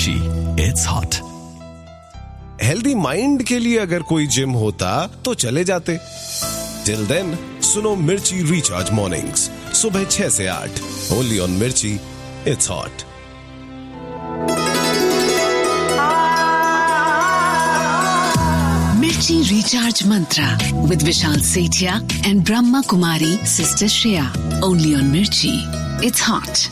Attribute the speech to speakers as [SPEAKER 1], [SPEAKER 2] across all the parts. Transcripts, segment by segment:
[SPEAKER 1] मिर्ची, it's hot.
[SPEAKER 2] Healthy mind के लिए अगर कोई जिम होता तो चले जाते. टिल देन सुनो मिर्ची रिचार्ज मॉर्निंग्स सुबह 6 से 8 ओनली ऑन मिर्ची, इट्स हॉट.
[SPEAKER 3] मिर्ची recharge Mantra with Vishal Sethia and Brahma Kumari sister Shreya only on मिर्ची, it's hot.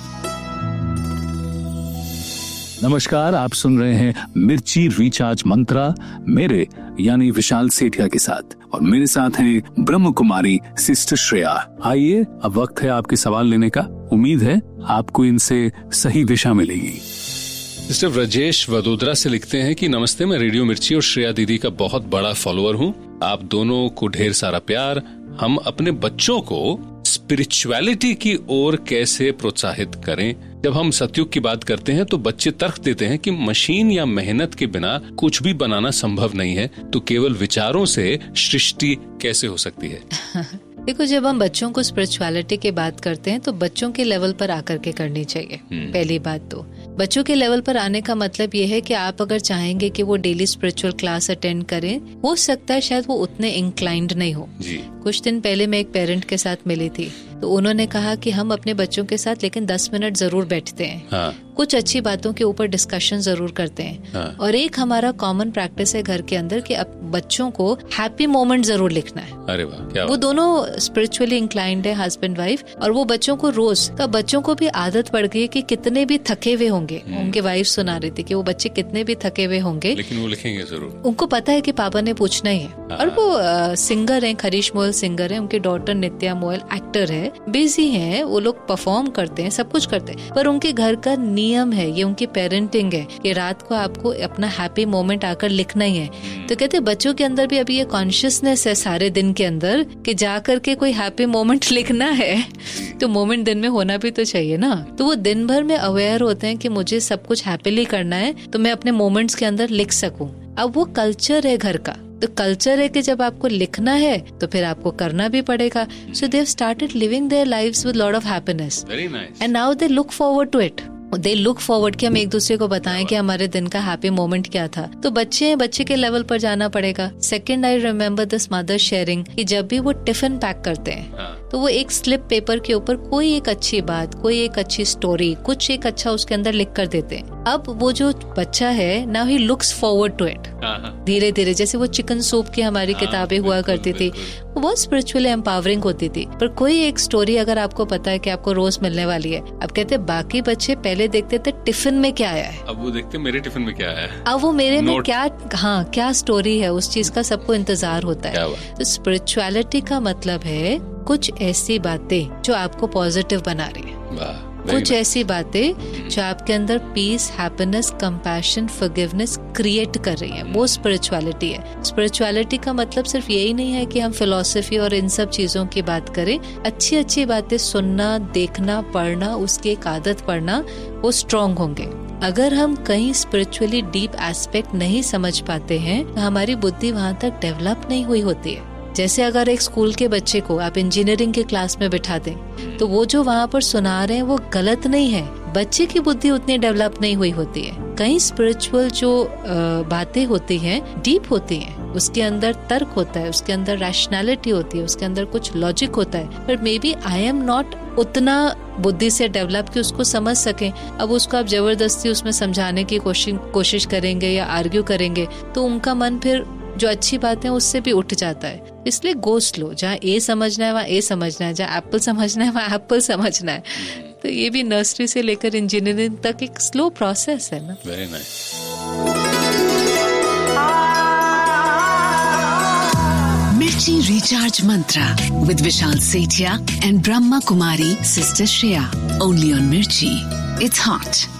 [SPEAKER 1] नमस्कार, आप सुन रहे हैं मिर्ची रिचार्ज मंत्रा मेरे यानी विशाल सेठिया के साथ, और मेरे साथ हैं ब्रह्म कुमारी सिस्टर श्रेया. आइए, अब वक्त है आपके सवाल लेने का. उम्मीद है आपको इनसे सही दिशा मिलेगी.
[SPEAKER 4] सिस्टर ब्रजेश वडोदरा से लिखते हैं कि नमस्ते, मैं रेडियो मिर्ची और श्रेया दीदी का बहुत बड़ा फॉलोअर हूँ. आप दोनों को ढेर सारा प्यार. हम अपने बच्चों को स्पिरिचुअलिटी की ओर कैसे प्रोत्साहित करें? जब हम सतयुग की बात करते हैं तो बच्चे तर्क देते हैं कि मशीन या मेहनत के बिना कुछ भी बनाना संभव नहीं है, तो केवल विचारों से सृष्टि कैसे हो सकती है?
[SPEAKER 5] देखो, जब हम बच्चों को स्पिरिचुअलिटी की बात करते हैं तो बच्चों के लेवल पर आकर के करनी चाहिए. पहली बात तो बच्चों के लेवल पर आने का मतलब ये है कि आप अगर चाहेंगे कि वो डेली स्पिरिचुअल क्लास अटेंड करें, हो सकता है शायद वो उतने इंक्लाइंड नहीं हो. कुछ दिन पहले मैं एक पेरेंट के साथ मिली थी, तो उन्होंने कहा कि हम अपने बच्चों के साथ लेकिन 10 मिनट जरूर बैठते हैं. कुछ अच्छी बातों के ऊपर डिस्कशन जरूर करते हैं. और एक हमारा कॉमन प्रैक्टिस है घर के अंदर कि अब बच्चों को हैप्पी मोमेंट जरूर लिखना है.
[SPEAKER 4] अरे वाह, क्या
[SPEAKER 5] वो दोनों स्पिरिचुअली इंक्लाइंड है, हस्बैंड वाइफ, और वो बच्चों को रोज, तो बच्चों को भी आदत पड़ गई कि कितने भी थके हुए होंगे, उनके वाइफ सुना रही थी कि वो बच्चे कितने भी थके हुए होंगे
[SPEAKER 4] लेकिन वो लिखेंगे जरूर.
[SPEAKER 5] उनको पता है कि पापा ने पूछना ही है. और वो सिंगर है, हरीश मोयल सिंगर है, उनकी डॉटर नित्या मोयल एक्टर है, बिजी है, वो लोग परफॉर्म करते हैं, सब कुछ करते हैं, पर उनके घर का नियम है, ये उनकी पेरेंटिंग है कि रात को आपको अपना हैप्पी मोमेंट आकर लिखना ही है. तो कहते बच्चों के अंदर भी अभी ये कॉन्शियसनेस है सारे दिन के अंदर कि जाकर के कोई हैप्पी मोमेंट लिखना है, तो मोमेंट दिन में होना भी तो चाहिए ना. तो वो दिन भर में अवेयर होते हैं कि मुझे सब कुछ हैप्पीली करना है, तो मैं अपने मोमेंट्स के अंदर लिख सकूं. अब वो कल्चर है घर का, तो कल्चर है कि जब आपको लिखना है तो फिर आपको करना भी पड़ेगा. सो they have started living their lives with lot of happiness, and now they look forward to it. They look forward कि हम एक दूसरे को बताएं कि हमारे दिन का हैप्पी मोमेंट क्या था. तो बच्चे के लेवल पर जाना पड़ेगा. Second, I remember this mother sharing कि जब भी वो टिफिन पैक करते हैं तो वो एक स्लिप पेपर के ऊपर कोई एक अच्छी बात, कोई एक अच्छी स्टोरी, कुछ एक अच्छा उसके अंदर लिख कर देते हैं. अब वो जो बच्चा है, now he looks forward to it. धीरे धीरे, जैसे वो चिकन सूप की हमारी किताबें हुआ करती थी, वो बहुत स्पिरिचुअली एम्पावरिंग होती थी. पर कोई एक स्टोरी अगर आपको पता है कि आपको रोज मिलने वाली है, अब कहते बाकी बच्चे पहले देखते थे टिफिन में क्या आया है,
[SPEAKER 4] अब वो देखते मेरे टिफिन में क्या आया है,
[SPEAKER 5] अब वो मेरे में क्या स्टोरी है, उस चीज का सबको इंतजार होता है. तो स्पिरिचुअलिटी का मतलब है कुछ ऐसी बातें जो आपको पॉजिटिव बना रही है, कुछ ऐसी बातें जो आपके अंदर piece, happiness, compassion, forgiveness create कर रही है, वो स्पिरिचुअलिटी है. स्पिरिचुअलिटी का मतलब सिर्फ यही नहीं है कि हम फिलॉसफी और इन सब चीजों की बात करें. अच्छी अच्छी बातें सुनना, देखना, पढ़ना, उसकी एक आदत पढ़ना, वो स्ट्रॉन्ग होंगे. अगर हम कहीं स्पिरिचुअली डीप एस्पेक्ट नहीं समझ पाते हैं तो हमारी बुद्धि वहाँ तक डेवलप नहीं हुई होती है. जैसे अगर एक स्कूल के बच्चे को आप इंजीनियरिंग के क्लास में बिठा दें तो वो जो वहाँ पर सुना रहे हैं वो गलत नहीं है, बच्चे की बुद्धि उतनी डेवलप नहीं हुई होती है. कहीं स्पिरिचुअल जो बातें होती हैं डीप होती हैं, उसके अंदर तर्क होता है, उसके अंदर रैशनैलिटी होती है, उसके अंदर कुछ लॉजिक होता है, पर may B I am not उतना बुद्धि से डेवलप कि उसको समझ सकें. अब उसको आप जबरदस्ती उसमें समझाने की कोशिश करेंगे या आर्ग्यू करेंगे तो उनका मन फिर जो अच्छी बातें उससे भी उठ जाता है. इसलिए गो स्लो, जहाँ ए समझना है वहाँ ए समझना है, जहाँ एप्पल समझना है वहाँ एप्पल समझना है. तो ये भी नर्सरी से लेकर इंजीनियरिंग तक एक स्लो प्रोसेस है ना.
[SPEAKER 4] Very nice.
[SPEAKER 3] मिर्ची recharge Mantra with Vishal Sethia and Brahma Kumari sister Shreya only on मिर्ची, इट्स हॉट.